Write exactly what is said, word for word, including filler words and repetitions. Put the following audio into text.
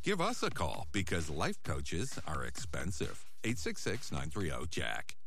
Give us a call because life coaches are expensive. eight six six, nine three zero, Jack.